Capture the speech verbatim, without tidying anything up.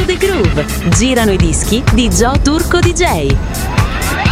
the Groove. Girano i dischi di Joe Turco D J.